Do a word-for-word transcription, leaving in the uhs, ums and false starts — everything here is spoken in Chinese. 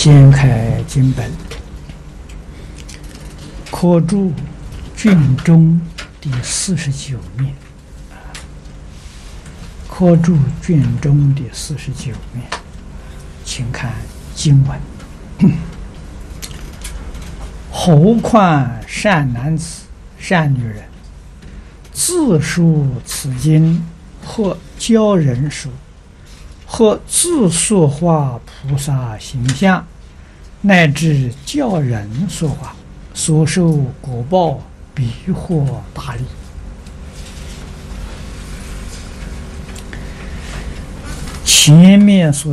掀开经本，科注卷中第四十九面。科注卷中第四十九面，请看经文。何况善男子、善女人，自述此经，或教人说，或自塑画菩萨形象，乃至教人说法，所受果报必获大利。前面所